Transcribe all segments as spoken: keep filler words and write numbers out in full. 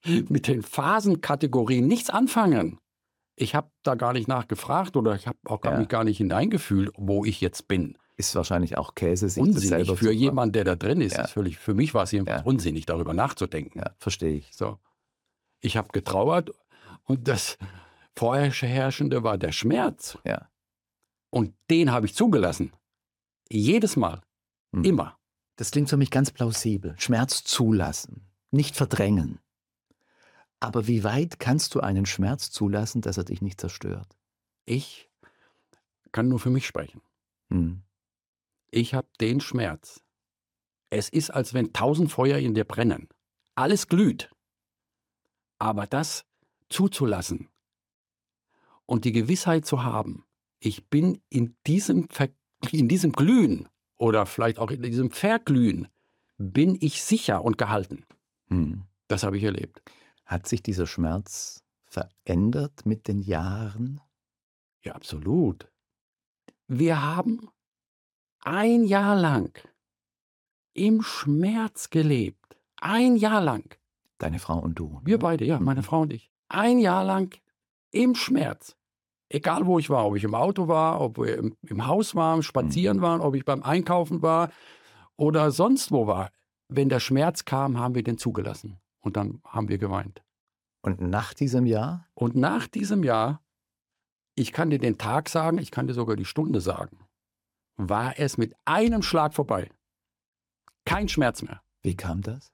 mit den Phasenkategorien nichts anfangen. Ich habe da gar nicht nachgefragt oder ich habe auch gar, Ja. mich gar nicht hineingefühlt, wo ich jetzt bin. Ist wahrscheinlich auch Käse, sich das Unsinnig selber für zu jemanden, der da drin ist. Ja. Ist völlig, für mich war es jedenfalls Ja. unsinnig, darüber nachzudenken. Ja, verstehe ich. So. Ich habe getrauert und das Vorherrschende war der Schmerz. Ja. Und den habe ich zugelassen. Jedes Mal. Hm. Immer. Das klingt für mich ganz plausibel. Schmerz zulassen, nicht verdrängen. Aber wie weit kannst du einen Schmerz zulassen, dass er dich nicht zerstört? Ich kann nur für mich sprechen. Hm. Ich habe den Schmerz. Es ist, als wenn tausend Feuer in dir brennen. Alles glüht. Aber das zuzulassen und die Gewissheit zu haben, ich bin in diesem, Ver in diesem Glühen oder vielleicht auch in diesem Verglühen, bin ich sicher und gehalten. Hm. Das habe ich erlebt. Hat sich dieser Schmerz verändert mit den Jahren? Ja, absolut. Wir haben ein Jahr lang im Schmerz gelebt. Ein Jahr lang. Deine Frau und du? Wir beide, ja, meine Mhm. Frau und ich. Ein Jahr lang im Schmerz. Egal, wo ich war, ob ich im Auto war, ob wir im, im Haus waren, spazieren waren, ob ich beim Einkaufen war oder sonst wo war. Wenn der Schmerz kam, haben wir den zugelassen. Und dann haben wir geweint. Und nach diesem Jahr? Und nach diesem Jahr, ich kann dir den Tag sagen, ich kann dir sogar die Stunde sagen, war es mit einem Schlag vorbei. Kein Schmerz mehr. Wie kam das?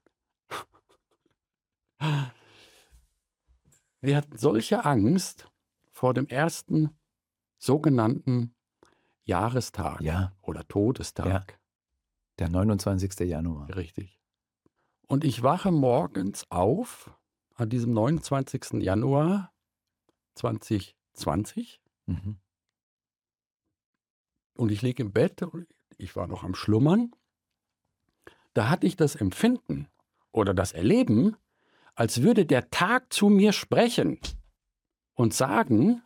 Wir hatten solche Angst vor dem ersten sogenannten Jahrestag Ja, oder Todestag. Ja. der neunundzwanzigste Januar. Richtig. Und ich wache morgens auf an diesem neunundzwanzigsten Januar zweitausendzwanzig Mhm. und ich liege im Bett, ich war noch am Schlummern. Da hatte ich das Empfinden oder das Erleben, als würde der Tag zu mir sprechen und sagen,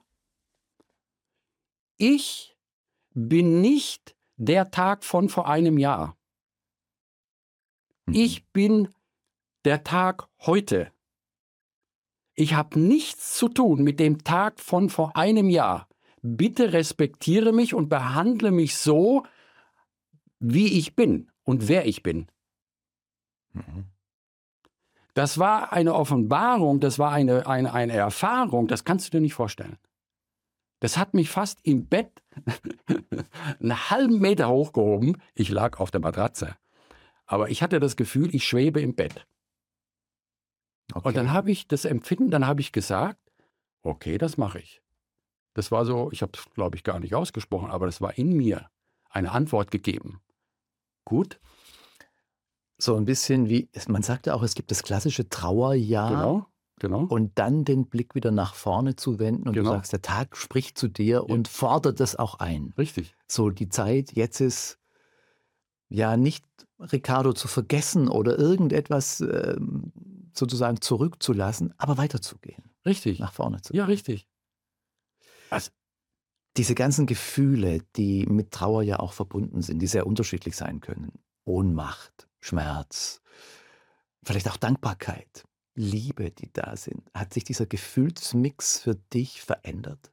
ich bin nicht der Tag von vor einem Jahr. Mhm. Ich bin der Tag heute. Ich habe nichts zu tun mit dem Tag von vor einem Jahr. Bitte respektiere mich und behandle mich so, wie ich bin und wer ich bin. Mhm. Das war eine Offenbarung, das war eine, eine, eine Erfahrung, das kannst du dir nicht vorstellen. Das hat mich fast im Bett einen halben Meter hochgehoben. Ich lag auf der Matratze. Aber ich hatte das Gefühl, ich schwebe im Bett. Okay. Und dann habe ich das Empfinden, dann habe ich gesagt, okay, das mache ich. Das war so, ich habe es, glaube ich, gar nicht ausgesprochen, aber das war in mir eine Antwort gegeben. Gut, So ein bisschen wie, man sagt ja auch, es gibt das klassische Trauerjahr genau, genau. und dann den Blick wieder nach vorne zu wenden und Genau. du sagst, der Tag spricht zu dir und fordert das auch ein. Richtig. So die Zeit, jetzt ist ja nicht Ricardo zu vergessen oder irgendetwas ähm, sozusagen zurückzulassen, aber weiterzugehen, Richtig. nach vorne zu gehen. Ja, richtig. Also, Diese ganzen Gefühle, die mit Trauer ja auch verbunden sind, die sehr unterschiedlich sein können. Ohnmacht, Schmerz, vielleicht auch Dankbarkeit, Liebe, die da sind. Hat sich dieser Gefühlsmix für dich verändert?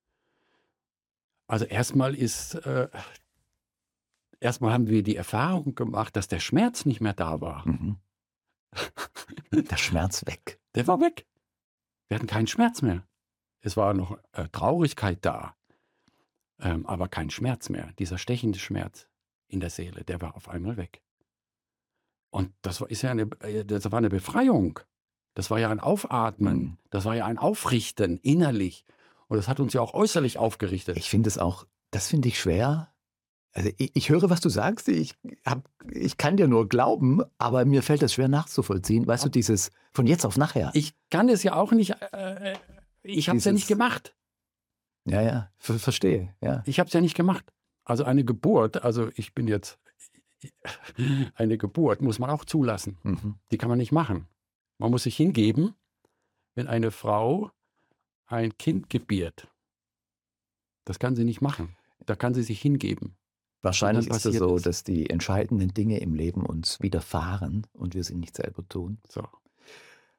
also erstmal ist, äh, erstmal haben wir die Erfahrung gemacht, dass der Schmerz nicht mehr da war. Mhm. Der Schmerz weg. Der war weg. Wir hatten keinen Schmerz mehr. Es war noch äh, Traurigkeit da, ähm, aber kein Schmerz mehr. Dieser stechende Schmerz in der Seele, der war auf einmal weg. Und das war, ist ja eine, äh, das war eine Befreiung. Das war ja ein Aufatmen. Mhm. Das war ja ein Aufrichten innerlich. Und das hat uns ja auch äußerlich aufgerichtet. Ich finde es auch, das finde ich schwer. Also ich, ich höre, was du sagst, ich, hab, ich kann dir nur glauben, aber mir fällt das schwer nachzuvollziehen. Weißt du, dieses von jetzt auf nachher. Ich kann es ja auch nicht, äh, ich habe es ja nicht Dieses- gemacht. Ja, ja, ver verstehe. Ja. Ich habe es ja nicht gemacht. Also eine Geburt, also ich bin jetzt, eine Geburt muss man auch zulassen. Mhm. Die kann man nicht machen. Man muss sich hingeben, wenn eine Frau ein Kind gebiert. Das kann sie nicht machen. Da kann sie sich hingeben. Wahrscheinlich Und dann ist es passiert so, es. dass die entscheidenden Dinge im Leben uns widerfahren und wir sie nicht selber tun. So.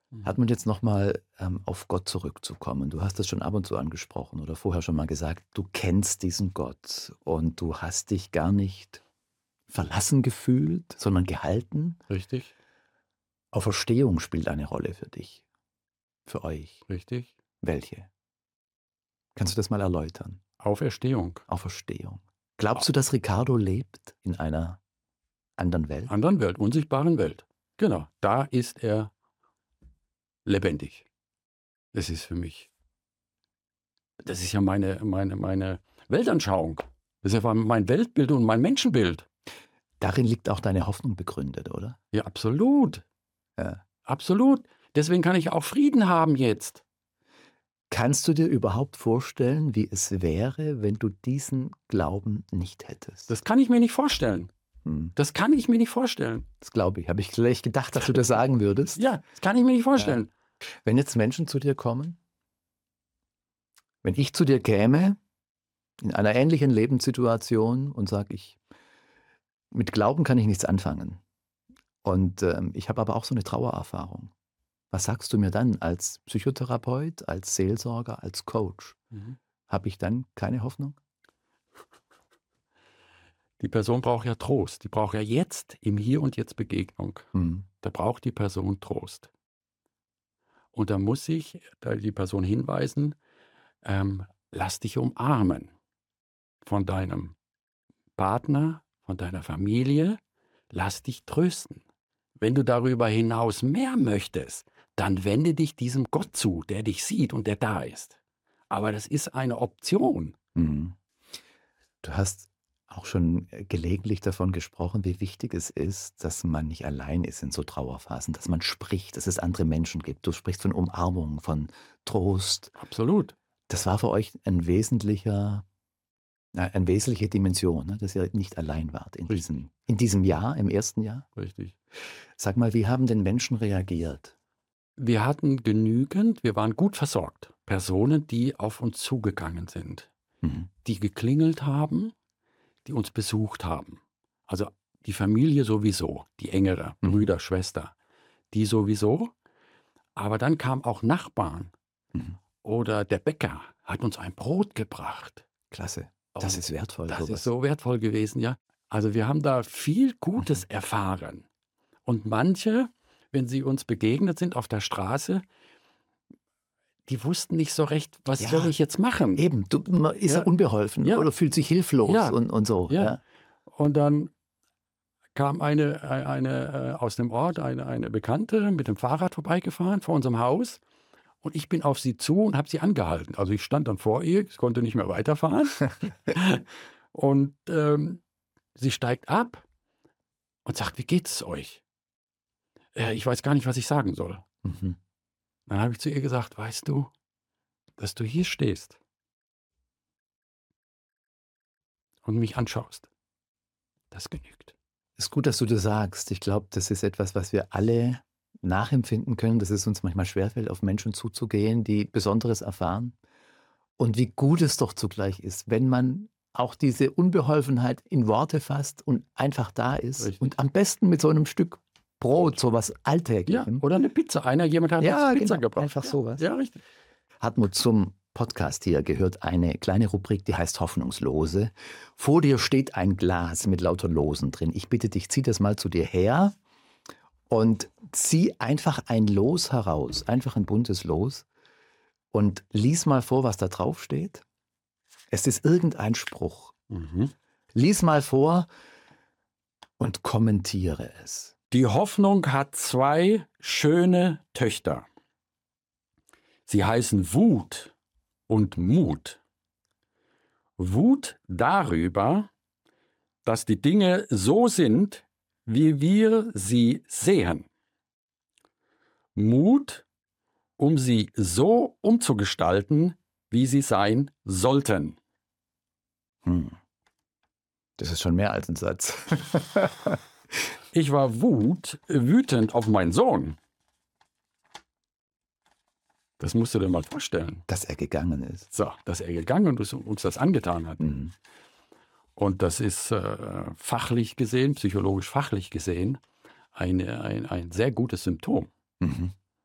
Mhm. Hartmut, jetzt nochmal ähm, auf Gott zurückzukommen. Du hast das schon ab und zu angesprochen oder vorher schon mal gesagt, du kennst diesen Gott und du hast dich gar nicht verlassen gefühlt, sondern gehalten. Richtig, Auferstehung spielt eine Rolle für dich, für euch. richtig. Welche? Kannst du das mal erläutern? Auferstehung. Auferstehung. Glaubst du, dass Ricardo lebt in einer anderen Welt? Anderen Welt, unsichtbaren Welt. Genau, da ist er lebendig. Das ist für mich, das ist ja meine, meine, meine Weltanschauung. Das ist ja mein Weltbild und mein Menschenbild. Darin liegt auch deine Hoffnung begründet, oder? Ja, absolut. Ja. Absolut. Deswegen kann ich auch Frieden haben jetzt. Kannst du dir überhaupt vorstellen, wie es wäre, wenn du diesen Glauben nicht hättest? Das kann ich mir nicht vorstellen. Hm. Das kann ich mir nicht vorstellen. Das glaube ich. Habe ich gleich gedacht, dass du das sagen würdest. Ja, das kann ich mir nicht vorstellen. Wenn jetzt Menschen zu dir kommen, wenn ich zu dir käme, in einer ähnlichen Lebenssituation und sage, ich, mit Glauben kann ich nichts anfangen. Und ähm, ich habe aber auch so eine Trauererfahrung. Was sagst du mir dann als Psychotherapeut, als Seelsorger, als Coach? Mhm. Habe ich dann keine Hoffnung? Die Person braucht ja Trost. Die braucht ja jetzt, im Hier und Jetzt Begegnung. Hm. Da braucht die Person Trost. Und da muss ich da die Person hinweisen, ähm, lass dich umarmen von deinem Partner, von deiner Familie. Lass dich trösten. Wenn du darüber hinaus mehr möchtest, dann wende dich diesem Gott zu, der dich sieht und der da ist. Aber das ist eine Option. Mhm. Du hast auch schon äh, gelegentlich davon gesprochen, wie wichtig es ist, dass man nicht allein ist in so Trauerphasen, dass man spricht, dass es andere Menschen gibt. Du sprichst von Umarmung, von Trost. Absolut. Das war für euch ein wesentlicher, äh, eine wesentliche Dimension, ne? Dass ihr nicht allein wart in Richtig. diesem, in diesem Jahr, im ersten Jahr. Richtig. Sag mal, wie haben denn Menschen reagiert? Wir hatten genügend, wir waren gut versorgt. Personen, die auf uns zugegangen sind, Mhm. die geklingelt haben, die uns besucht haben. Also die Familie sowieso, die engere, Mhm. Brüder, Schwester, die sowieso. Aber dann kamen auch Nachbarn Mhm. oder der Bäcker hat uns ein Brot gebracht. Klasse. Das Und ist wertvoll. das sowas. ist so wertvoll gewesen, ja. Also wir haben da viel Gutes Mhm. erfahren. Und manche, wenn sie uns begegnet sind auf der Straße, die wussten nicht so recht, was Ja, soll ich jetzt machen? Eben, du, man ist ja Ja. unbeholfen Ja. oder fühlt sich hilflos Ja. und, und so. Ja. Ja. Und dann kam eine, eine äh, aus dem Ort, eine, eine Bekannte mit dem Fahrrad vorbeigefahren vor unserem Haus. Und ich bin auf sie zu und habe sie angehalten. Also ich stand dann vor ihr, ich konnte nicht mehr weiterfahren. Und ähm, sie steigt ab und sagt, wie geht's euch? Äh, ich weiß gar nicht, was ich sagen soll. Mhm. Dann habe ich zu ihr gesagt, weißt du, dass du hier stehst und mich anschaust, das genügt. Ist gut, dass du das sagst. Ich glaube, das ist etwas, was wir alle nachempfinden können, dass es uns manchmal schwerfällt, auf Menschen zuzugehen, die Besonderes erfahren. Und wie gut es doch zugleich ist, wenn man auch diese Unbeholfenheit in Worte fasst und einfach da ist. Richtig. Und am besten mit so einem Stück Brot, so was Ja, Alltäglichem. oder eine Pizza. Einer, jemand hat Ja, uns Pizza genau, gebracht. einfach ja, sowas. Ja, richtig. Hartmut, zum Podcast hier gehört eine kleine Rubrik, die heißt Hoffnungslose. Vor dir steht ein Glas mit lauter Losen drin. Ich bitte dich, zieh das mal zu dir her und zieh einfach ein Los heraus, einfach ein buntes Los und lies mal vor, was da drauf steht. Es ist irgendein Spruch. Mhm. Lies mal vor und kommentiere es. Die Hoffnung hat zwei schöne Töchter. Sie heißen Wut und Mut. Wut darüber, dass die Dinge so sind, wie wir sie sehen. Mut, um sie so umzugestalten, wie sie sein sollten. Hm. Das ist schon mehr als ein Satz. Ich war wut, wütend auf meinen Sohn. Das musst du dir mal vorstellen. Dass er gegangen ist. So, dass er gegangen und uns das angetan hat. Mhm. Und das ist äh, fachlich gesehen, psychologisch fachlich gesehen, eine, ein, ein sehr gutes Symptom. Mhm.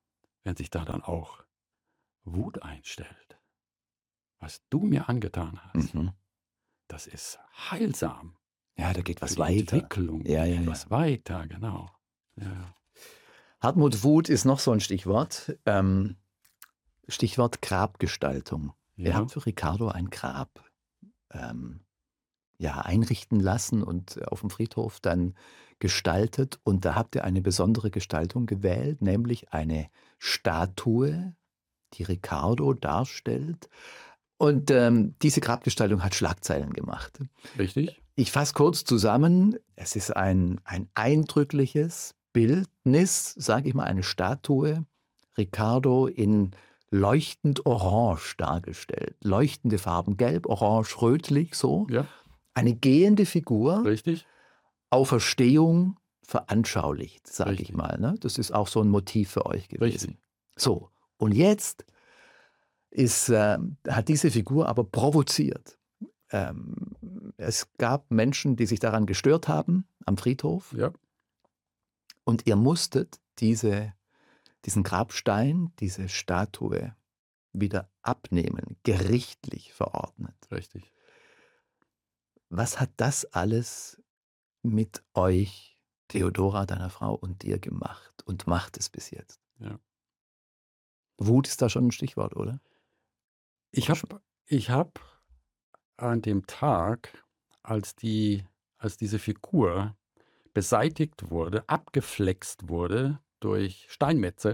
wenn sich da dann auch Wut einstellt, was du mir angetan hast, Mhm. das ist heilsam Ja, da geht für was die weiter. Entwicklung. Ja, ja, Geht ja. was weiter, genau. Ja, ja. Hartmut, Wut ist noch so ein Stichwort. Ähm, Stichwort Grabgestaltung. Ihr Ja, habt für Ricardo ein Grab ähm, ja, einrichten lassen und auf dem Friedhof dann gestaltet. Und da habt ihr eine besondere Gestaltung gewählt, nämlich eine Statue, die Ricardo darstellt. Und ähm, diese Grabgestaltung hat Schlagzeilen gemacht. richtig? Ich fasse kurz zusammen. Es ist ein, ein eindrückliches Bildnis, sage ich mal, eine Statue. Ricardo in leuchtend orange dargestellt. Leuchtende Farben, gelb, orange, rötlich, so. Ja, Eine gehende Figur, richtig? Auferstehung veranschaulicht, sage ich Richtig, mal. Ne? Das ist auch so ein Motiv für euch gewesen. richtig. So, und jetzt ist, äh, hat diese Figur aber provoziert. Ähm, es gab Menschen, die sich daran gestört haben am Friedhof, Ja, und ihr musstet diese, diesen Grabstein, diese Statue wieder abnehmen, gerichtlich verordnet. richtig. Was hat das alles mit euch, Theodora, deiner Frau, und dir gemacht und macht es bis jetzt? Ja. Wut ist da schon ein Stichwort, oder? Ich Oder habe schon? ich habe an dem Tag, als die als diese Figur beseitigt wurde, abgeflext wurde durch Steinmetze